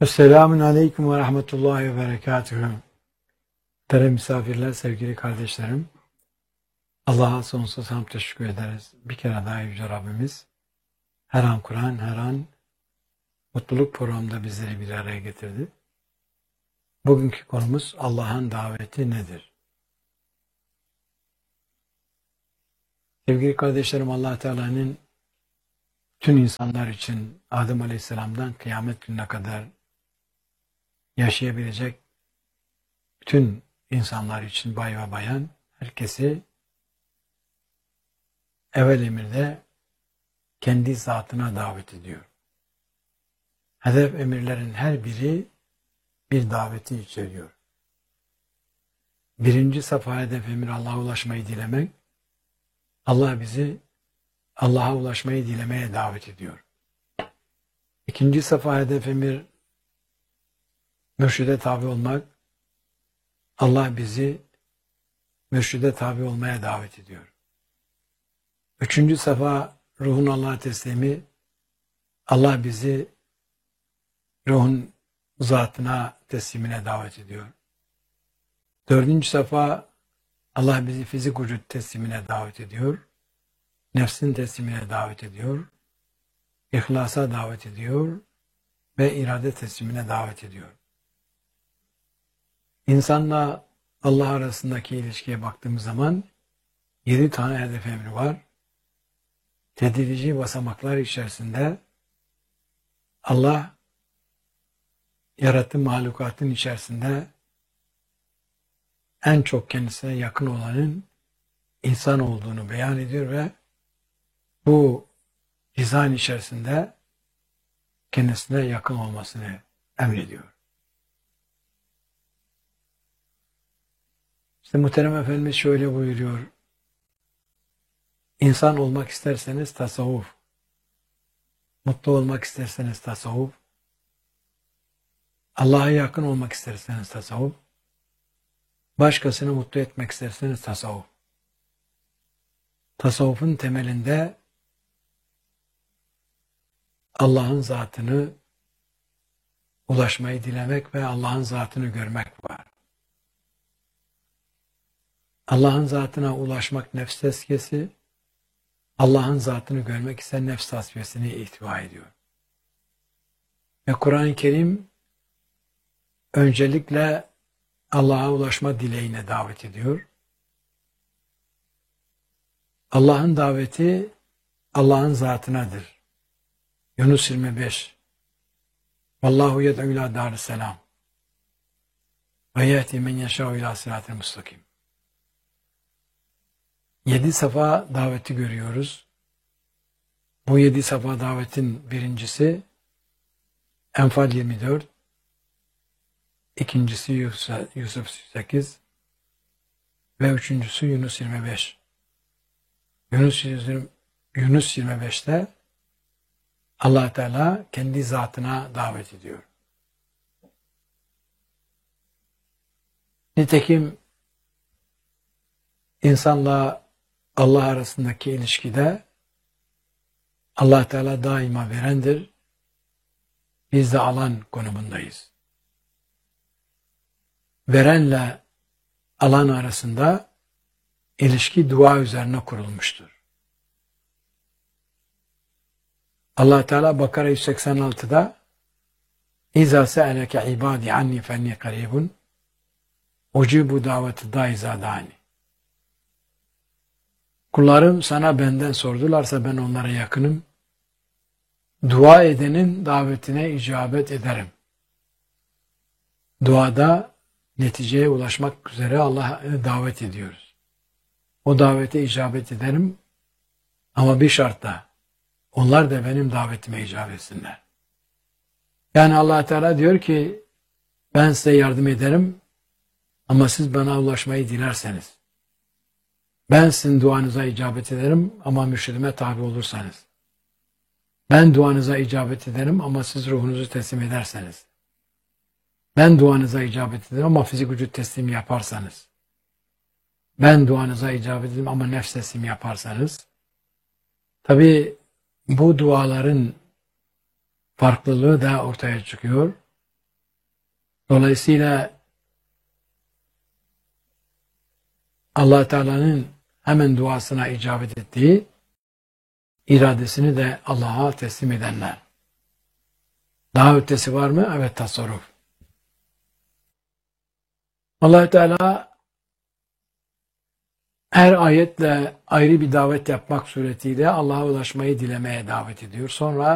Esselamun Aleyküm ve Rahmetullahi ve Berekatühü. Muhterem misafirler, sevgili kardeşlerim. Allah'a sonsuz hamd teşekkür ederiz. Bir kere daha Yüce Rabbimiz her an Kur'an, her an mutluluk programında bizleri bir araya getirdi. Bugünkü konumuz Allah'ın daveti nedir? Sevgili kardeşlerim, Allah Teala'nın tüm insanlar için Adem Aleyhisselam'dan kıyamet gününe kadar yaşayabilecek bütün insanlar için bay ve bayan herkesi evvel emirde kendi zatına davet ediyor. Hedef emirlerin her biri bir daveti içeriyor. Birinci safa hedef emir Allah'a ulaşmayı dilemek. Allah bizi Allah'a ulaşmayı dilemeye davet ediyor. İkinci safa hedef emir mürşide tabi olmak. Allah bizi mürşide tabi olmaya davet ediyor. Üçüncü safa ruhun Allah'a teslimi. Allah bizi ruhun zatına teslimine davet ediyor. Dördüncü safa Allah bizi fizik vücut teslimine davet ediyor. Nefsin teslimine davet ediyor. İhlasa davet ediyor. Ve irade teslimine davet ediyor. İnsanla Allah arasındaki ilişkiye baktığımız zaman 7 tane hedef emri var. Tedrici basamaklar içerisinde Allah yarattığı mahlukatın içerisinde en çok kendisine yakın olanın insan olduğunu beyan ediyor ve bu hizan içerisinde kendisine yakın olmasını emrediyor. İşte Muhterem Efendimiz şöyle buyuruyor. İnsan olmak isterseniz tasavvuf. Mutlu olmak isterseniz tasavvuf. Allah'a yakın olmak isterseniz tasavvuf. Başkasını mutlu etmek isterseniz tasavvuf. Tasavvufun temelinde Allah'ın zatını ulaşmayı dilemek ve Allah'ın zatını görmek var. Allah'ın zatına ulaşmak nefs tezkiyesi, Allah'ın zatını görmek ise nefs tasfiyesini ihtiva ediyor. Ve Kur'an-ı Kerim öncelikle Allah'a ulaşma dileğine davet ediyor. Allah'ın daveti Allah'ın zatınadır. Yunus 25. Vallahu yed'u ila darisselam. Ve yehdi men yeşâ'u ila sıratil mustakim. 7 safa daveti görüyoruz. Bu 7 safa davetin birincisi Enfal 24, ikincisi Yusuf 8 ve üçüncüsü Yunus 25. Yunus 25'te Allah Teala kendi zatına davet ediyor. Nitekim insanla Allah arasındaki ilişkide Allah Teala daima verendir. Biz de alan konumundayız. Verenle alan arasında ilişki dua üzerine kurulmuştur. Allah Teala Bakara 186'da İza se'eleke ibadi anni fenni karibun ucibu daveti da iza dani. Kullarım sana benden sordularsa ben onlara yakınım. Dua edenin davetine icabet ederim. Duada neticeye ulaşmak üzere Allah'a davet ediyoruz. O davete icabet ederim ama bir şartla onlar da benim davetime icabet etsinler. Yani Allah Teala diyor ki ben size yardım ederim ama siz bana ulaşmayı dilerseniz. Ben sizin duanıza icabet ederim ama mürşidime tabi olursanız. Ben duanıza icabet ederim ama siz ruhunuzu teslim ederseniz. Ben duanıza icabet ederim ama fizik vücut teslimi yaparsanız. Ben duanıza icabet ederim ama nefs teslimi yaparsanız. Tabi bu duaların farklılığı da ortaya çıkıyor. Dolayısıyla Allah Teala'nın hemen duasına icabet ettiği, iradesini de Allah'a teslim edenler. Daha ötesi var mı? Evet, tasarruf. Allah Teala her ayetle ayrı bir davet yapmak suretiyle Allah'a ulaşmayı dilemeye davet ediyor. Sonra